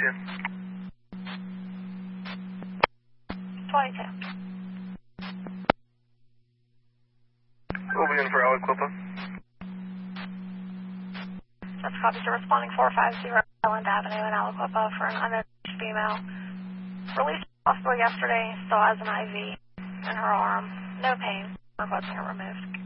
22. We'll be in for Aliquippa. That's copy to responding 450 Island Avenue in Aliquippa for an unidentified female. Released hospital yesterday, still has an IV in her arm. No pain. Requesting it removed.